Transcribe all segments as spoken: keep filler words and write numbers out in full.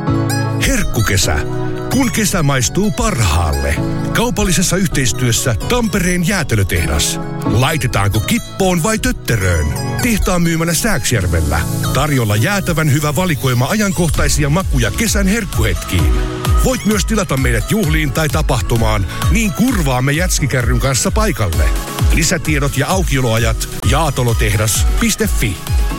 Herkkukesä. Kun kesä maistuu parhaalle. Kaupallisessa yhteistyössä Tampereen jäätelötehdas. Laitetaanko kippoon vai tötteröön? Tehtaan myymänä Sääksjärvellä. Tarjolla jäätävän hyvä valikoima ajankohtaisia makuja kesän herkkuhetkiin. Voit myös tilata meidät juhliin tai tapahtumaan, niin kurvaamme jätskikärryn kanssa paikalle. Lisätiedot ja aukioloajat jaatolotehdas piste fi.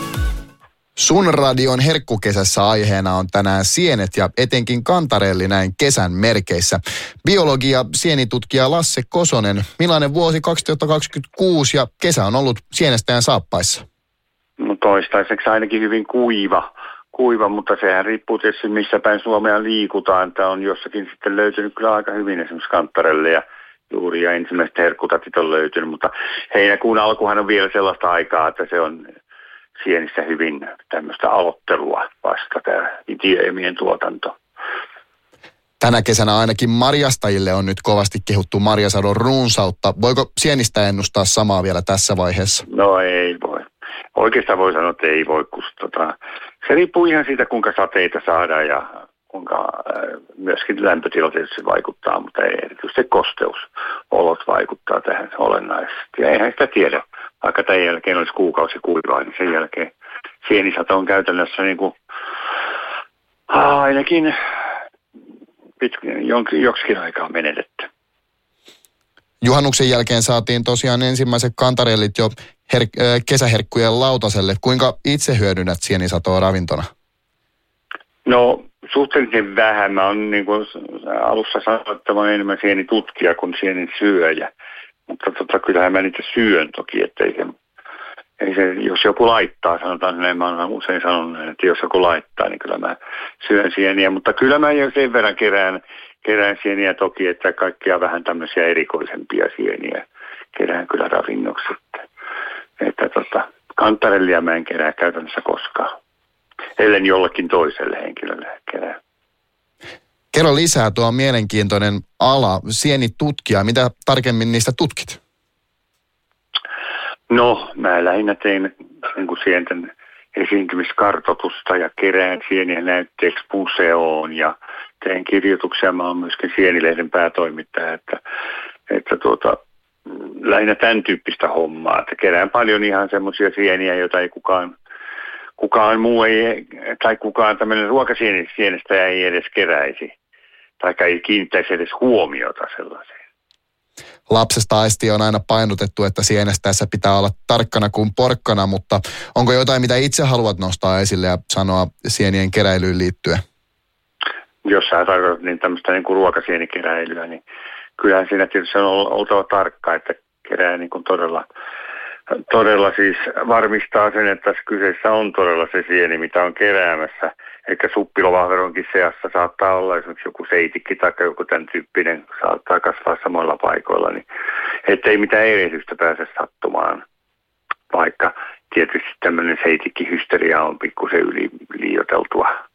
Sun radion herkkukesässä aiheena on tänään sienet ja etenkin kantarelli näin kesän merkeissä. Biologi- ja sienitutkija Lasse Kosonen, millainen vuosi kaksituhattakaksikymmentäkuusi ja kesä on ollut sienestäjän saappaissa? No toistaiseksi ainakin hyvin kuiva, kuiva, mutta sehän riippuu tietysti missä päin Suomea liikutaan. Tämä on jossakin sitten löytynyt kyllä aika hyvin esimerkiksi kantarelle ja juuri ja ensimmäiset herkkutatit on löytynyt, mutta heinäkuun alkuhan on vielä sellaista aikaa, että se on sienissä hyvin tämmöistä aloittelua vasta tämä itiemien tuotanto. Tänä kesänä ainakin marjastajille on nyt kovasti kehuttu marjasadon runsautta. Voiko sienistä ennustaa samaa vielä tässä vaiheessa? No ei voi. Oikeastaan voi sanoa, että ei voi, kun tota, se riippuu ihan siitä, kuinka sateita saadaan ja kuinka äh, myöskin lämpötila tietysti vaikuttaa, mutta ei erityisesti kosteusolot vaikuttaa tähän olennaisesti. Ja eihän sitä tiedä. Vaikka tämän jälkeen olisi kuukausi kuivaa, niin sen jälkeen sienisato on käytännössä niin kuin ainakin pitkin, joksikin aikaa menetetty. Juhannuksen jälkeen saatiin tosiaan ensimmäiset kantarellit jo her- kesäherkkujen lautaselle. Kuinka itse hyödynnät sienisatoa ravintona? No suhteellisen vähän. Mä oon niin kuin alussa sanonut, että mä oon enemmän sienitutkija kuin sienin syöjä. Mutta tota, kyllähän mä niitä syön toki, että ei se, ei se, jos joku laittaa, sanotaan näin, mä oon usein sanonut, että jos joku laittaa, niin kyllä mä syön sieniä. Mutta kyllä mä jo sen verran kerään, kerään sieniä toki, että kaikkia vähän tämmöisiä erikoisempia sieniä kerään kyllä ravinnoksi. Että, että tota, kantarellia mä en kerää käytännössä koskaan, ellen jollekin toiselle henkilölle kerää. Kerro lisää, tuo on mielenkiintoinen ala, sienitutkija. Mitä tarkemmin niistä tutkit? No, mä lähinnä tein niin kuin sienten esiintymiskartoitusta ja kerään sieniä näytteeksi museoon ja tein kirjoituksia. Mä oon myöskin Sienilehden päätoimittaja, että, että tuota, lähinnä tämän tyyppistä hommaa. Että kerään paljon ihan semmoisia sieniä, joita ei kukaan, kukaan muu ei, tai kukaan tämmöinen ruokasienestä ei edes keräisi. Tai ei kiinnittäisi edes huomiota sellaiseen. Lapsesta asti on aina painotettu, että sienestäessä pitää olla tarkkana kuin porkkana, mutta onko jotain, mitä itse haluat nostaa esille ja sanoa sienien keräilyyn liittyen? Jos sä tarkoitat niin tämmöistä niin kuin ruokasienikeräilyä, niin kyllähän siinä tietysti on oltava tarkka, että kerää niin kuin todella, todella siis varmistaa sen, että kyseessä on todella se sieni, mitä on keräämässä. Eikä suppilovahveronkin seassa saattaa olla esimerkiksi joku seitikki tai joku tämän tyyppinen saattaa kasvaa samoilla paikoilla, niin ettei mitään erehdystä pääse sattumaan, vaikka tietysti tämmöinen seitikkihysteria on pikkusen yli, liioiteltua.